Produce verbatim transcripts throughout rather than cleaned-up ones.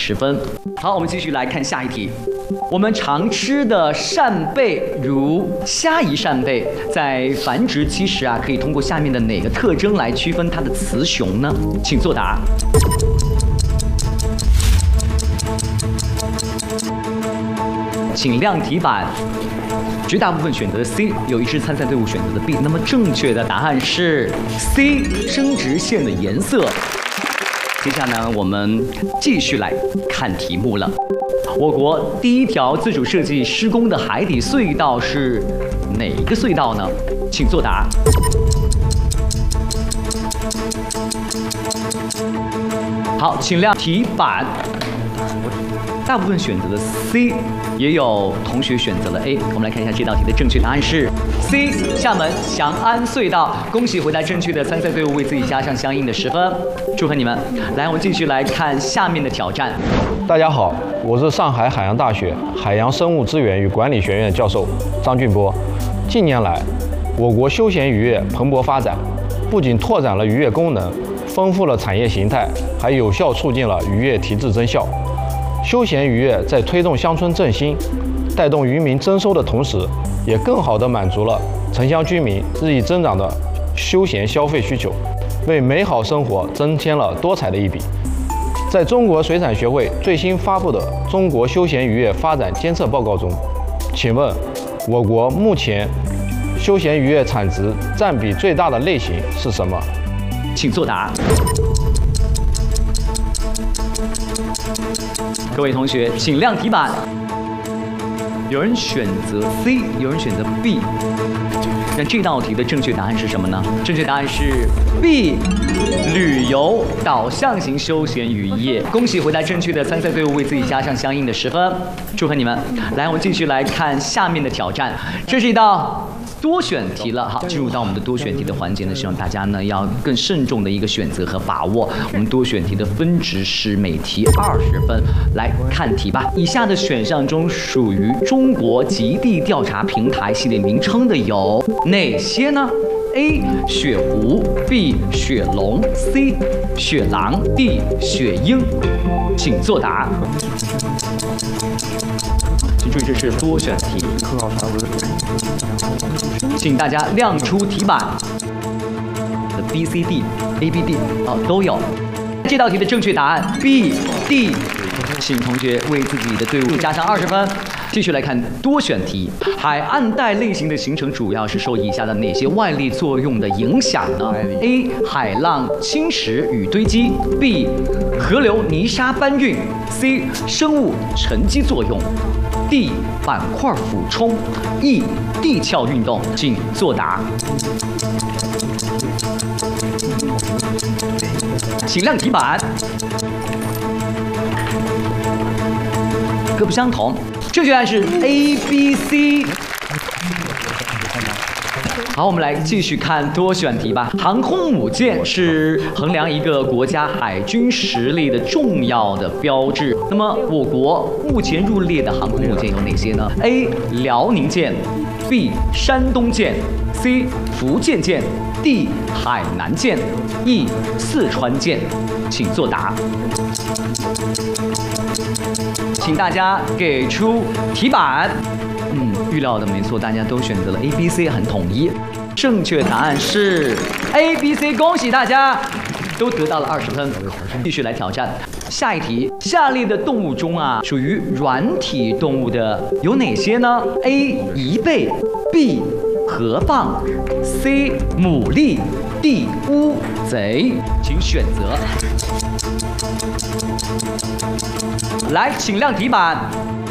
十分。好，我们继续来看下一题。我们常吃的扇贝，如虾夷扇贝，在繁殖期时啊，可以通过下面的哪个特征来区分它的雌雄呢？请作答。请亮题板。绝大部分选择 C， 有一支参赛队伍选择的 B。那么正确的答案是 C， 生殖腺的颜色。接下来呢，我们继续来看题目了。我国第一条自主设计施工的海底隧道是哪一个隧道呢？请作答。好，请亮题板。大部分选择了 C， 也有同学选择了 A。我们来看一下这道题的正确答案是 C， 厦门翔安隧道。恭喜回答正确的参赛队伍为自己加上相应的十分，祝贺你们！来，我们继续来看下面的挑战。 大家好，我是上海海洋大学海洋生物资源与管理学院教授张俊波。近年来，我国休闲渔业蓬勃发展，不仅拓展了渔业功能，丰富了产业形态，还有效促进了渔业提质增效。休闲渔业在推动乡村振兴、带动渔民增收的同时，也更好地满足了城乡居民日益增长的休闲消费需求，为美好生活增添了多彩的一笔。在中国水产学会最新发布的《中国休闲渔业发展监测报告》中，请问我国目前休闲渔业产值占比最大的类型是什么？ 请作答。各位同学，请亮题板。有人选择 C， 有人选择 B。那这道题的正确答案是什么呢？正确答案是 B， 旅游导向型休闲渔业。恭喜回答正确的参赛队伍为自己加上相应的十分，祝贺你们！来，我们继续来看下面的挑战。这是一道多选题了，好，进入到我们的多选题的环节呢，希望大家呢要更慎重的一个选择和把握。我们多选题的分值是每题二十分。来看题吧。以下的选项中属于中国极地调查平台系列名称的有哪些呢 ？A. 雪狐 B. 雪龙 C. 雪狼 D. 雪鹰，请作答。请注意，这是多选题。请大家亮出题板的 B、C、D、A、B、D 哦都有。这道题的正确答案 B、D， 请同学为自己的队伍加上二十分。继续来看多选题，海岸带类型的形成主要是受以下的哪些外力作用的影响呢 ？A. 海浪侵蚀与堆积 ；B. 河流泥沙搬运 ；C. 生物沉积作用 ；D. 板块俯冲 ；E. 地壳运动。请作答。请亮题板。各不相同。正确答案是 A、B、C。好，我们来继续看多选题吧。航空母舰是衡量一个国家海军实力的重要的标志。那么，我国目前入列的航空母舰有哪些呢 ？A. 辽宁舰 B. 山东舰 C. 福建舰 D. 海南舰 E. 四川舰，请作答。请大家给出题板。嗯，预料的没错，大家都选择了 A、B、C， 很统一。正确答案是 A、B、C， 恭喜大家都得到了二十分。继续来挑战下一题。下列的动物中啊，属于软体动物的有哪些呢 ？A. 贻贝 B. 河蚌 C. 牡蛎 D. 乌贼，请选择。来，请亮题板。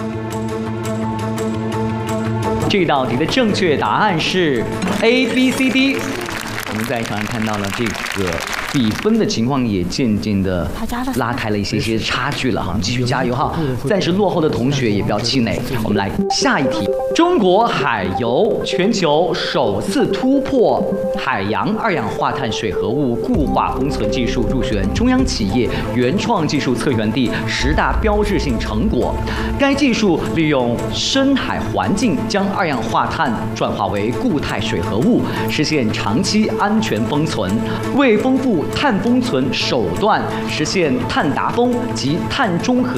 这道题的正确答案是 A、B、C、D。我们在场上看到了这个比分的情况也渐渐的拉开了一些些差距了哈，继续加油哈！暂时落后的同学也不要气馁。我们来下一题：中国海油全球首次突破海洋二氧化碳水合物固化封存技术，入选中央企业原创技术策源地十大标志性成果。该技术利用深海环境将二氧化碳转化为固态水合物，实现长期安全封存，为丰富碳封存手段，实现碳达峰及碳中和